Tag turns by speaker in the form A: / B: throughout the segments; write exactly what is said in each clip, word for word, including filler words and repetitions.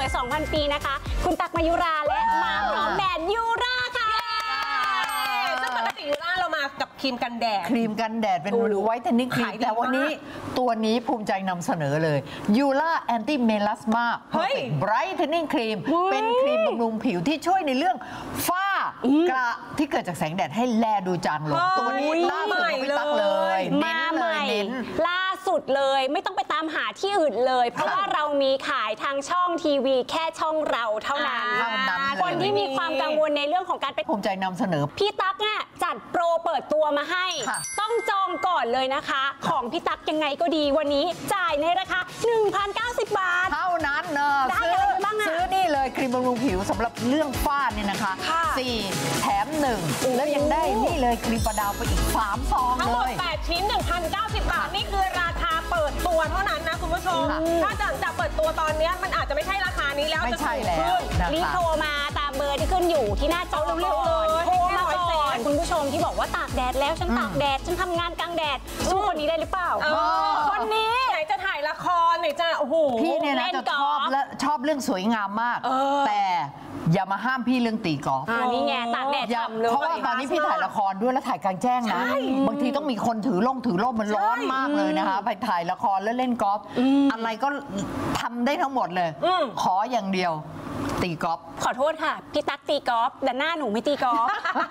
A: สองพัน ปีนะคะคุณตั๊กมายุราและมาพร้อมแบรนด์ยูราค่ะ
B: ซึ่งปกติยูราเรามากับครีมกันแดด
C: ครีมกันแดดเป็นไวท์เทนนิ่งครีมแต่วันนี้ตัวนี้ภูมิใจนำเสนอเลยยูราแอนตี้เมลาสมาไบรท์เทนนิ่งครีมเป็นครีมบำรุงผิวที่ช่วยในเรื่องฝ้ากระที่เกิดจากแสงแดดให้แลดูจางลงตัวนี้ล่าสุดของพี่ตั๊กเลย
A: มาใหม่ล่าสุดเลยไม่ต้องไปตามหาที่อื่นเลยเพราะว่าเรามีขายทางช่องทีวีแค่ช่องเราเท่านั้นคนที่มีความกังวลในเรื่องของการไป
C: ภูมิใจนำเสนอ
A: พี่ตั๊กเนี่ยจัดโปรเปิดตัวมาให้ต้องจองก่อนเลยนะคะของพี่ตั๊กยังไงก็ดีวันนี้จ่ายในราคา หนึ่งพันเก้าสิบ บาท
C: เท่านั้นเนอะ
A: ซื้อ
C: ซื้อนี่เลยครีมบำรุงผิวสำหรับเรื่องฝ้าเนี่ยนะคะสี่แถมหนึ่งแล้วยังได้นี่เลยครีมประดาวไปอีกสามซองเลยทั้งหมด
B: แปดชิ้น หนึ่งพันเก้าสิบ บาทนี่คือราคาเปิดตัวเท่านั้นนะคุณผู้ชมถ้าจากจะเปิดตัวตอนนี้มันอาจจะไม่ใช่ราคานี้แล้ว
C: ไม่ใช่แล้ว
A: รีบโทรมาตามเบอร์ที่ขึ้นอยู่ที่หน้าจอเร็วๆเลยโทรมาก่อนคุณผู้ชมที่บอกว่าตากแดดแล้วฉันตากแดดฉันทำงานกลางแดดสู้คนนี้ได้หรือเปล่าคนนี้
B: ไหนจะถ่ายละครไหนจะโอ้โห
C: พี่เนี่ยนะจะชอบและชอบเรื่องสวยงามมากแต่อย่ามาห้ามพี่เรื่องตีกอล์ฟ
A: นี่ไงตากแดดทำเลย
C: เพราะว่าตอนนี้พี่ถ่ายละครด้วยแล้วถ่ายกลางแจ้งนะบางทีต้องมีคนถือล่มถือร่มมันร้อนมากเลยนะคะไปถ่ายละครแล้วเล่นกอล์ฟอะไรก็ทำได้ทั้งหมดเลยขออย่างเดียวตีกอล์ฟ
A: ขอโทษค่ะพี่ตั๊กตีกอล์ฟแต่หน้าหนูไม่ตีกอล์ฟ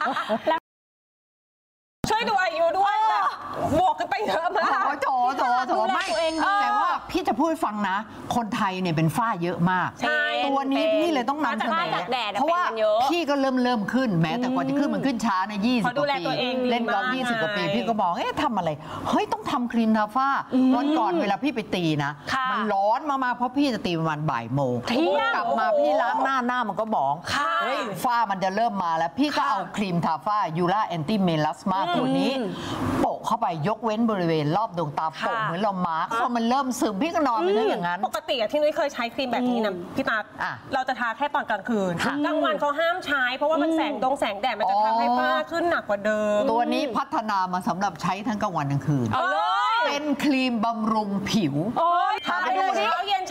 B: ช่วยดูอายุด้วยแบบบวกกันไปเยอะมาก
C: โถโถโถไม่แต่ว่าพี่จะพูดฟังนะคนไทยเนี่ยเป็นฝ้าเยอะมากตัวนี้พี่เลยต้องนำเสนอเพราะว่าพี่ก็เริ่มเริ่มขึ้นแม้แต่กว่าจะขึ้นมันขึ้นช้าในยี่สิบกว่าปีเล่นกอล์ฟยี่สิบกว่าปีพี่ก็บอกเอ๊ะทำอะไรเฮ้ยต้องทำครีมทาฝ้าวันก่อนเวลาพี่ไปตีนะมันร้อนมากๆเพราะพี่จะตีประมาณบ่ายโมงกลับมาพี่ล้างหน้าหน้ามันก็บอกเฮ้ยฝ้ามันจะเริ่มมาแล้วพี่ก็เอาครีมทาฝ้ายูราแอนตี้เมลาสมาตัวนี้โปะเข้าไปยกเว้นบริเวณรอบดวงตาโปะเหมือนเรามาร์กพอมันเริ่มซึมพี่ก็นอนไปอย่างนั้น
B: ปกติที่นุ้ยเคยใช้ครีมแบบนี้นะพี่ตั๊กเราจะทาแค่ตอนกลางคืนกลางวันเขาห้ามใช้เพราะว่ามันแสงดงแสงแดดมันจะทำให้ฝ้าขึ้นหนักกว่าเดิม
C: ตัวนี้พัฒนามาสำหรับใช้ทั้งกลางวันกลางคืนเป็นครีมบำรุงผิว
B: ทาไปดูเช้าเย็น